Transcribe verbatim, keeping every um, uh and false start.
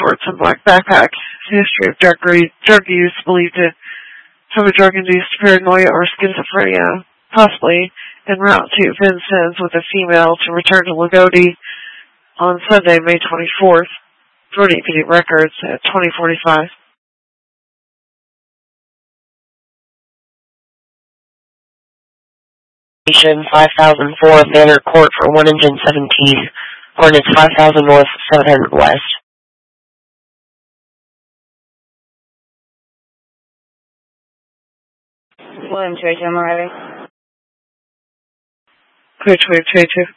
reports of black backpack. History of drug, drug use believed to have a drug-induced paranoia or schizophrenia, possibly en route to Vincennes with a female to return to Lagodi on Sunday, May twenty-fourth. Jordan P D Records at twenty forty-five. five thousand four Manor Court for one hundred seventeen. Coordinates five thousand north, seven hundred west. William two eight two, I'm arriving. Clear two eight two.